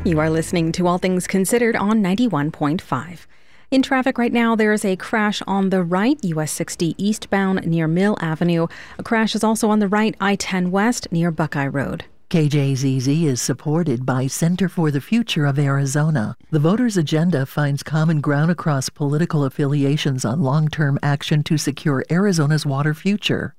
You are listening to All Things Considered on 91.5. In traffic right now, there is a crash on the right, US 60 eastbound near Mill Avenue. A crash is also on the right, I-10 west near Buckeye Road. KJZZ is supported by Center for the Future of Arizona. The voters' agenda finds common ground across political affiliations on long-term action to secure Arizona's water future.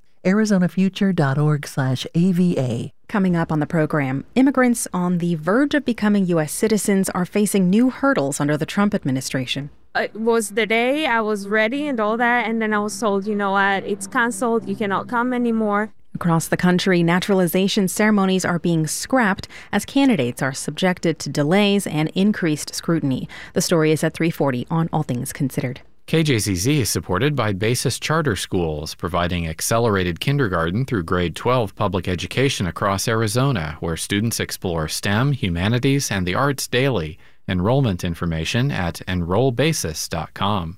arizonafuture.org/AVA. Coming up on the program, immigrants on the verge of becoming U.S. citizens are facing new hurdles under the Trump administration. It was the day I was ready and all that, and then I was told, you know what, it's canceled, you cannot come anymore. Across the country, naturalization ceremonies are being scrapped as candidates are subjected to delays and increased scrutiny. The story is at 3:40 on All Things Considered. KJZZ is supported by Basis Charter Schools, providing accelerated kindergarten through grade 12 public education across Arizona, where students explore STEM, humanities, and the arts daily. Enrollment information at enrollbasis.com.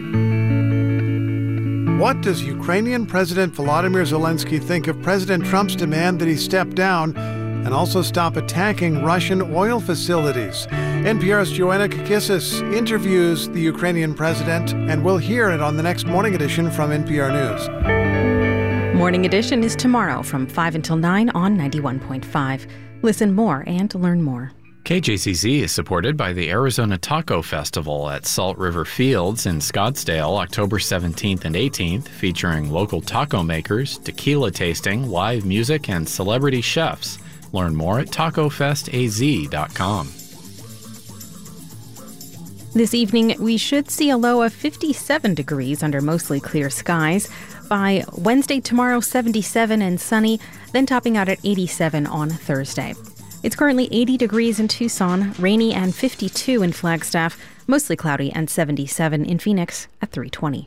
What does Ukrainian President Volodymyr Zelensky think of President Trump's demand that he step down and also stop attacking Russian oil facilities? NPR's Joanna Kakissis interviews the Ukrainian president, and we'll hear it on the next Morning Edition from NPR News. Morning Edition is tomorrow from 5 until 9 on 91.5. Listen more and learn more. KJZZ is supported by the Arizona Taco Festival at Salt River Fields in Scottsdale, October 17th and 18th, featuring local taco makers, tequila tasting, live music, and celebrity chefs. Learn more at tacofestaz.com. This evening, we should see a low of 57 degrees under mostly clear skies. By Wednesday, tomorrow, 77 and sunny, then topping out at 87 on Thursday. It's currently 80 degrees in Tucson, rainy and 52 in Flagstaff, mostly cloudy and 77 in Phoenix at 3:20.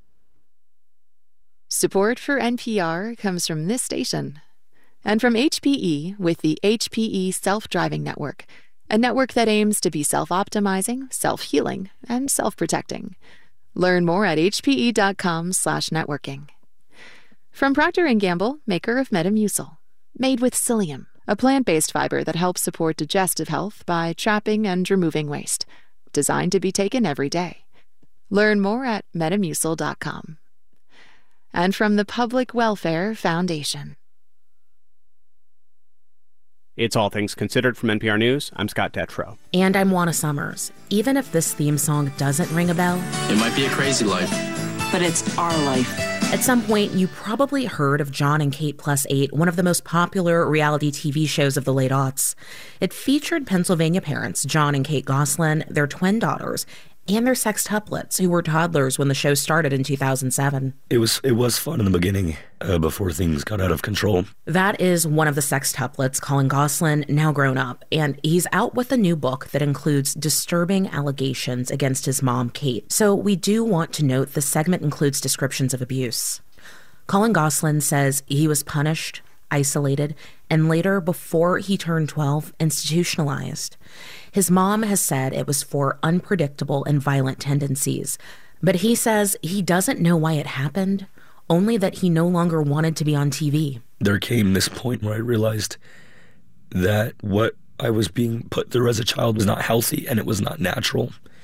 Support for NPR comes from this station and from HPE with the HPE Self-Driving Network, a network that aims to be self-optimizing, self-healing, and self-protecting. Learn more at hpe.com/networking. From Procter & Gamble, maker of Metamucil, made with psyllium, a plant-based fiber that helps support digestive health by trapping and removing waste. Designed to be taken every day. Learn more at metamucil.com. And from the Public Welfare Foundation. It's All Things Considered from NPR News. I'm Scott Detrow. And I'm Juana Summers. Even if this theme song doesn't ring a bell, it might be a crazy life, but it's our life. At some point, you probably heard of John and Kate Plus 8, one of the most popular reality TV shows of the late aughts. It featured Pennsylvania parents, John and Kate Gosselin, their twin daughters, and their sextuplets, who were toddlers when the show started in 2007. It was fun in the beginning, before things got out of control. That is one of the sextuplets, Colin Gosselin, now grown up, and he's out with a new book that includes disturbing allegations against his mom, Kate. So we do want to note the segment includes descriptions of abuse. Colin Gosselin says he was punished, isolated, and later, before he turned 12, institutionalized. His mom has said it was for unpredictable and violent tendencies, but he says he doesn't know why it happened, only that he no longer wanted to be on TV. There came this point where I realized that what I was being put through as a child was not healthy and it was not natural.